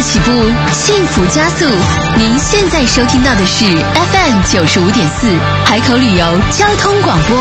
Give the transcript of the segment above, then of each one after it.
起步，幸福加速。您现在收听到的是 FM 95.4海口旅游交通广播。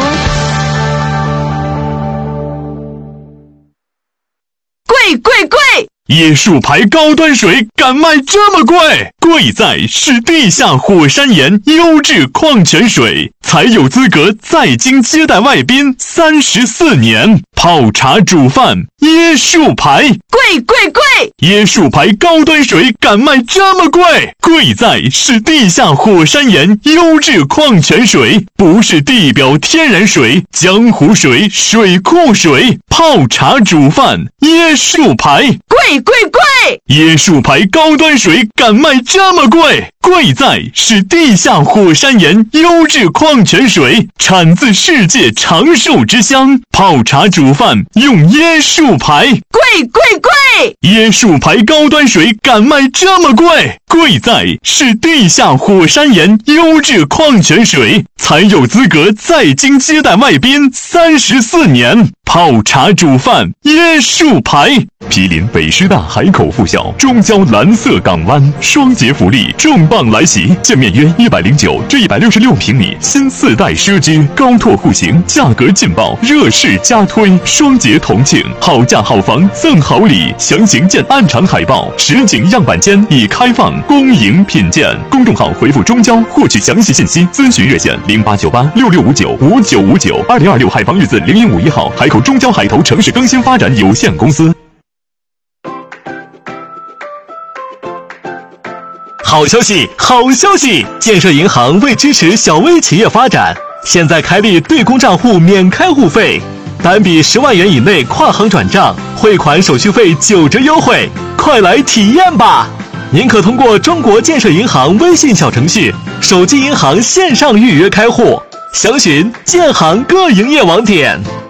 贵！ 椰树牌高端水敢卖这么贵？贵在是地下火山岩优质矿泉水，才有资格在京接待外宾34年。泡茶煮饭，椰树牌， 贵！ 椰树牌高端水敢卖这么贵？贵在是地下火山岩优质矿泉水，不是地表天然水、江湖水、水库水。泡茶煮饭，椰树牌， 贵！ 椰树牌高端水敢卖这么贵？贵在是地下火山岩优质矿泉水，产自世界长寿之乡。泡茶煮饭用椰树牌， 贵！ 椰树牌高端水敢卖这么贵？贵在是地下火山岩优质矿泉水，才有资格在京接待外宾34年。泡茶煮饭，椰树牌。毗邻北师大海口附小，中交蓝色港湾，双节福利重磅来袭，建面约109至166平米，新4代奢居，高拓户型，价格劲爆，热市加推，双节同庆，好价好房赠好礼，详情见暗场海报。实景样板间已开放公营品鉴，公众号回复中交获取详细信息，咨询热线089866595959，2026海防日子0151号，海口中交海投城市更新发展有限公司。 好消息！建设银行为支持小微企业发展，现在开立对公账户免开户费，单笔10万元以内跨行转账，汇款手续费9折优惠，快来体验吧！您可通过中国建设银行微信小程序、手机银行线上预约开户，详询建行各营业网点。